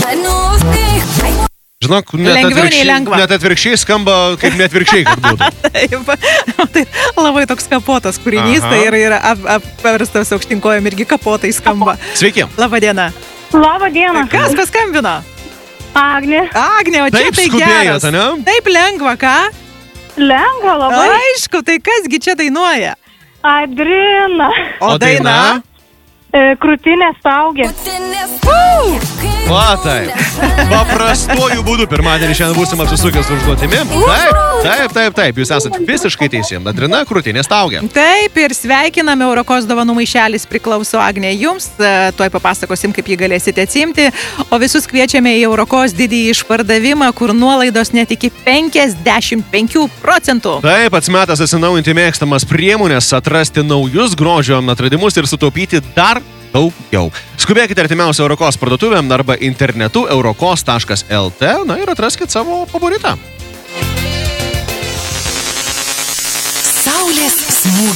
Žinok, net atvirkščiai skamba, kaip netvirkščiai, kad būtų. Taip, tai labai toks kapotas kūrinys, tai yra apverstas aukštinkojom irgi kapotai skamba. Sveiki. Labadiena. Labadiena. Kas paskambino? Agnė. Agnė, o čia Taip tai skubėjot, geras. ane? Taip lengva, ką? Lengva labai. Aišku, tai kasgi čia dainuoja? Adrina. O daina? Krūtinė staugė. O, taip. Paprastuoju būdu pirmadienį šiandien būsim apsisukęs užduotimi. Taip. Jūs esate visiškai teisi. Adrina, krūtinė staugė. Taip, ir sveikiname Eurokos dovanų maišelis priklauso Agnė jums. Tuoj papasakosim, kaip jį galėsite atsimti. O visus kviečiame į Eurokos didįjį išpardavimą, kur nuolaidos net iki 55%. Taip, pats metas atsinaujinti mėgstamas priemonės, atrasti naujus grožio atradimus ir sutaupyti dar daugiau. Skubėkite artimiausią Eurokos parduotuvę arba internetu eurokos.lt, ir atraskite savo favoritą. Saulės